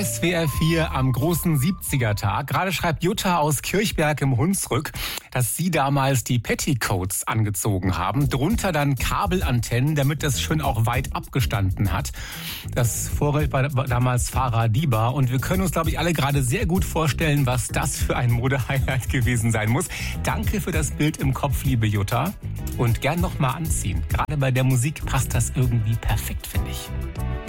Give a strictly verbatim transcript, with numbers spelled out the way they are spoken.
S W R vier am großen siebziger-Tag. Gerade schreibt Jutta aus Kirchberg im Hunsrück, dass sie damals die Petticoats angezogen haben. Drunter dann Kabelantennen, damit das schön auch weit abgestanden hat. Das Vorbild war damals Farah Diba. Und wir können uns, glaube ich, alle gerade sehr gut vorstellen, was das für ein Modehighlight gewesen sein muss. Danke für das Bild im Kopf, liebe Jutta. Und gern noch mal anziehen. Gerade bei der Musik passt das irgendwie perfekt, finde ich.